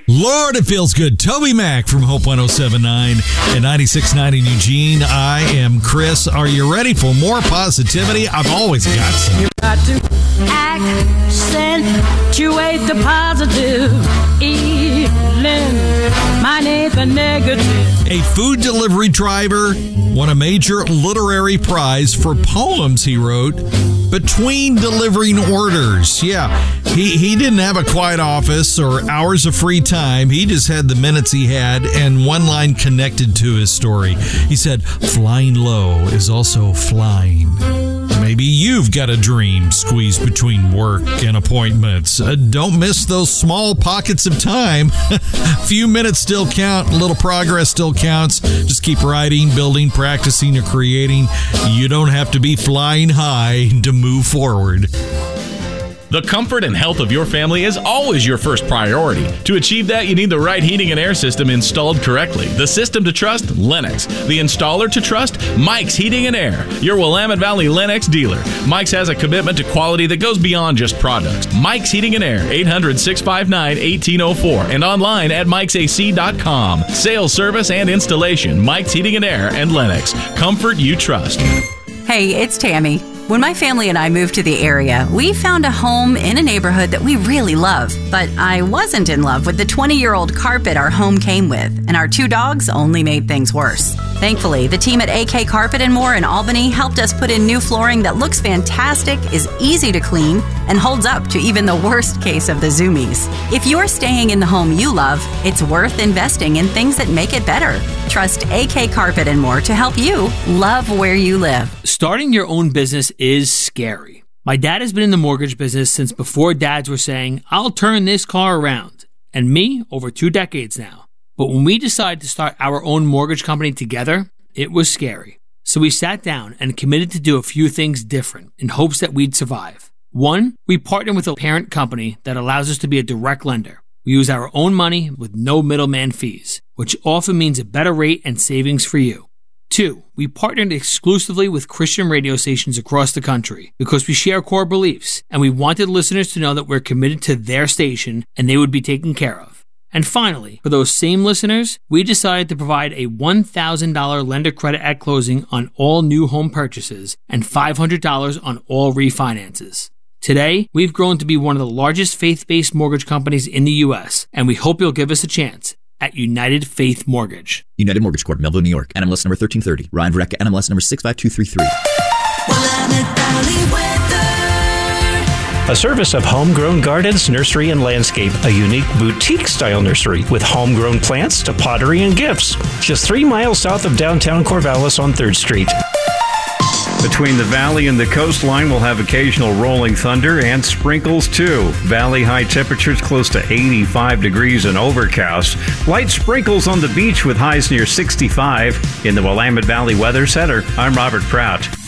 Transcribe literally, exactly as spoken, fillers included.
Lord, it feels good. Toby Mac from Hope one oh seven point nine and ninety-six point nine in Eugene. I am Chris. Are you ready for more positivity? I've always got some. You got to accentuate the positive, eliminate the negative. A food delivery driver won a major literary prize for poems he wrote between delivering orders. Yeah, he, he didn't have a quiet office or hours of free time. He just had the minutes he had and one line connected to his story. He said, flying low is also flying. Maybe you've got a dream squeezed between work and appointments. Uh, don't miss those small pockets of time. Few minutes still count. Little progress still counts. Just keep writing, building, practicing, or creating. You don't have to be flying high to move forward. The comfort and health of your family is always your first priority. To achieve that, you need the right heating and air system installed correctly. The system to trust, Lennox. The installer to trust, Mike's Heating and Air, your Willamette Valley Lennox dealer. Mike's has a commitment to quality that goes beyond just products. Mike's Heating and Air, eight hundred, six five nine, one eight zero four, and online at mikes a c dot com. Sales, service, and installation, Mike's Heating and Air and Lennox. Comfort you trust. Hey, it's Tammy. When my family and I moved to the area, we found a home in a neighborhood that we really love. But I wasn't in love with the twenty-year-old carpet our home came with, and our two dogs only made things worse. Thankfully, the team at A K Carpet and More in Albany helped us put in new flooring that looks fantastic, is easy to clean, and holds up to even the worst case of the zoomies. If you're staying in the home you love, it's worth investing in things that make it better. Trust A K Carpet and More to help you love where you live. Starting your own business is scary. My dad has been in the mortgage business since before dads were saying, I'll turn this car around. And me, over two decades now. But when we decided to start our own mortgage company together, it was scary. So we sat down and committed to do a few things different in hopes that we'd survive. One, we partnered with a parent company that allows us to be a direct lender. We use our own money with no middleman fees, which often means a better rate and savings for you. Two, we partnered exclusively with Christian radio stations across the country because we share core beliefs and we wanted listeners to know that we're committed to their station and they would be taken care of. And finally, for those same listeners, we decided to provide a one thousand dollars lender credit at closing on all new home purchases and five hundred dollars on all refinances. Today, we've grown to be one of the largest faith-based mortgage companies in the U S, and we hope you'll give us a chance at United Faith Mortgage. United Mortgage Corp, Melville, New York. N M L S number thirteen thirty. Ryan Verrecka, N M L S number six five two three three. A service of Homegrown Gardens, Nursery and Landscape, a unique boutique-style nursery with homegrown plants to pottery and gifts. Just three miles south of downtown Corvallis on third Street. Between the valley and the coastline, we'll have occasional rolling thunder and sprinkles too. Valley high temperatures close to eighty-five degrees and overcast. Light sprinkles on the beach with highs near sixty-five. In the Willamette Valley Weather Center, I'm Robert Pratt.